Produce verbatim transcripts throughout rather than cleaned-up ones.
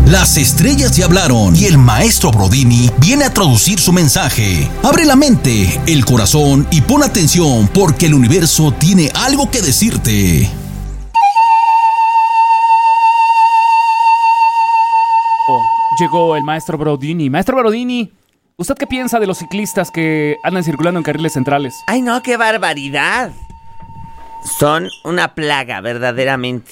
Las estrellas ya hablaron y el maestro Brodini viene a traducir su mensaje. Abre la mente, el corazón y pon atención porque el universo tiene algo que decirte. Llegó el maestro Brodini. Maestro Brodini, ¿usted qué piensa de los ciclistas que andan circulando en carriles centrales? ¡Ay, no, qué barbaridad! Son una plaga, verdaderamente.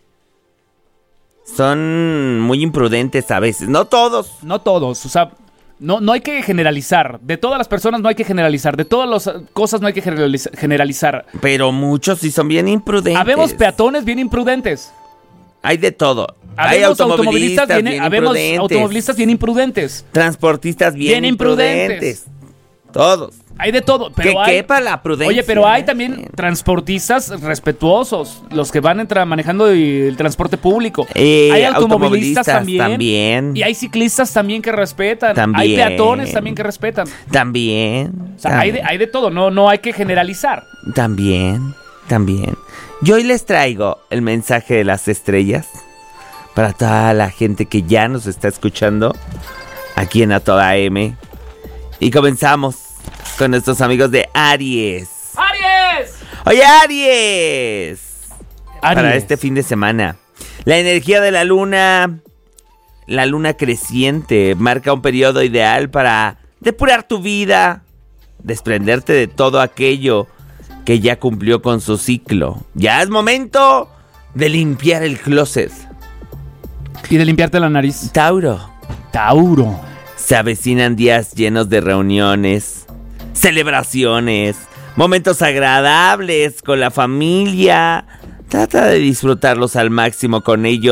Son muy imprudentes a veces, no todos. No todos, o sea, no, no hay que generalizar. De todas las personas no hay que generalizar. De todas las cosas no hay que generaliza- generalizar. Pero muchos sí son bien imprudentes. Habemos peatones bien imprudentes. Hay de todo. Hay Habemos automovilistas bien, bien habemos imprudentes. automovilistas bien imprudentes. Transportistas bien, Bien imprudentes. imprudentes. Todos. Hay de todo, pero que hay... quepa la prudencia. Oye, pero hay también transportistas respetuosos, los que van entra, manejando el transporte público. Eh, hay automovilistas, automovilistas también, también. Y hay ciclistas también que respetan. También. Hay peatones también que respetan. También. O sea, hay de, hay de todo, no, no hay que generalizar. También, también. Yo hoy les traigo el mensaje de las estrellas para toda la gente que ya nos está escuchando aquí en A Toda M. Y comenzamos con nuestros amigos de Aries. ¡Aries! Oye, Aries. Aries. Para este fin de semana, la energía de la luna, la luna creciente, marca un periodo ideal para depurar tu vida, desprenderte de todo aquello que ya cumplió con su ciclo. Ya es momento de limpiar el closet. Y de limpiarte la nariz. Tauro. Tauro. Se avecinan días llenos de reuniones, celebraciones, momentos agradables con la familia. Trata de disfrutarlos al máximo con ellos.